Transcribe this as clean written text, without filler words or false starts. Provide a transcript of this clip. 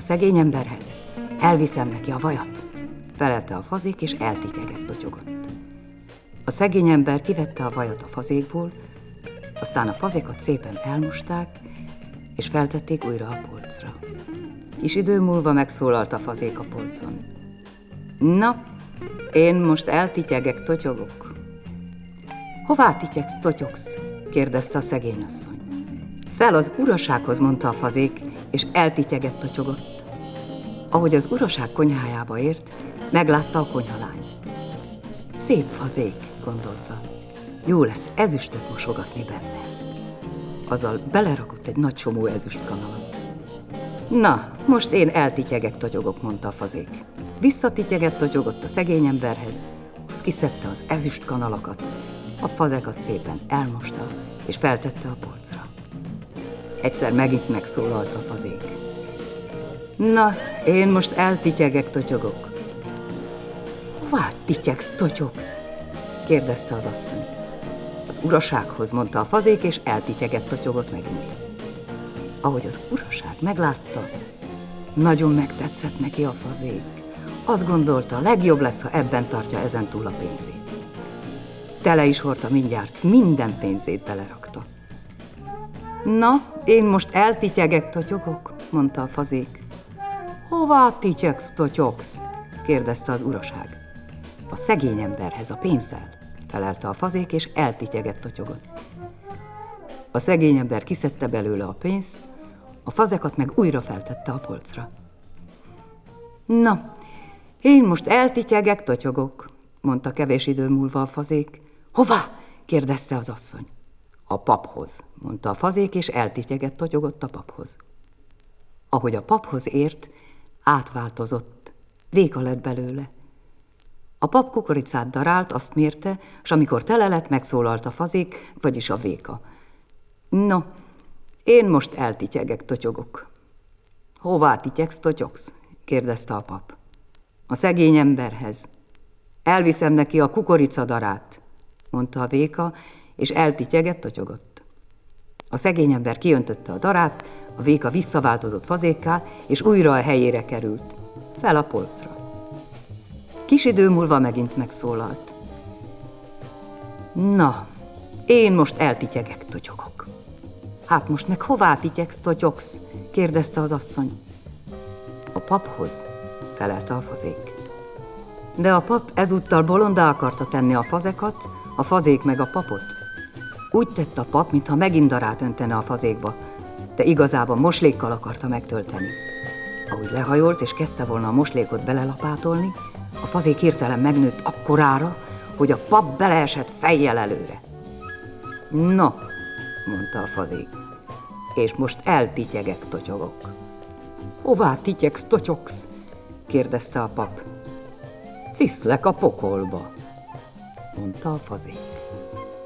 szegény emberhez. Elviszem neki a vajat, felelte a fazék, és eltityegett, totyogott. A szegény ember kivette a vajat a fazékból, aztán a fazékat szépen elmosták, és feltették újra a polcra. Kis idő múlva megszólalt a fazék a polcon. Na, én most eltityegek, totyogok. Hová tityegsz, totyogsz? Kérdezte a szegény asszony. Fel az urasághoz, mondta a fazék, és eltityegett, totyogott. Ahogy az uraság konyhájába ért, meglátta a konyhalány. Szép fazék, gondolta. Jó lesz ezüstöt mosogatni benne. Azzal belerakott egy nagy csomó ezüstkanalat. Na, most én eltityegek, totyogok, mondta a fazék. Visszatityegett, totyogott a szegény emberhez, az kiszedte az ezüstkanalakat, a fazekat szépen elmosta, és feltette a polcra. Egyszer megint megszólalt a fazék. Na, én most eltityegek, totyogok. Hová tityegsz, totyogsz? Kérdezte az asszony. Az urasághoz, mondta a fazék, és eltityegett, totyogott megint. Ahogy az uraság meglátta, nagyon megtetszett neki a fazék. Azt gondolta, legjobb lesz, ha ebben tartja ezentúl a pénzét. Tele is hordta mindjárt, minden pénzét belerakta. Na, én most eltityegek, totyogok, mondta a fazék. Hová tityegsz, totyogsz? Kérdezte az uraság. A szegény emberhez, a pénzzel, felelte a fazék, és eltityegett, totyogott. A szegény ember kiszedte belőle a pénzt, a fazekat meg újra feltette a polcra. Na, én most eltityegek, totyogok, mondta kevés idő múlva a fazék. Hová? Kérdezte az asszony. A paphoz, mondta a fazék, és eltityegett, totyogott a paphoz. Ahogy a paphoz ért, átváltozott, véka lett belőle. A pap kukoricát darált, azt mérte, s amikor tele lett, megszólalt a fazék, vagyis a véka. No, én most eltityegek, totyogok. Hová tityegsz, totyogsz? Kérdezte a pap. A szegény emberhez. Elviszem neki a kukoricadarát, mondta a véka, és eltityegett, totyogott. A szegény ember kiöntötte a darát, a véka visszaváltozott fazékká, és újra a helyére került, fel a polcra. Kis idő múlva megint megszólalt. Na, én most eltityegek, totyogok. Hát most meg hová tityegsz, totyogsz? Kérdezte az asszony. A paphoz, felelte a fazék. De a pap ezúttal bolondá akarta tenni a fazekat, a fazék meg a papot. Úgy tett a pap, mintha megint darát öntene a fazékba, de igazából moslékkal akarta megtölteni. Ahogy lehajolt és kezdte volna a moslékot belelapátolni, a fazék hirtelen megnőtt akkorára, hogy a pap beleesett fejjel előre. No, mondta a fazék, és most eltityegek, totyogok. Hová tityegsz, totyogsz? Kérdezte a pap. Viszlek a pokolba, mondta a fazék.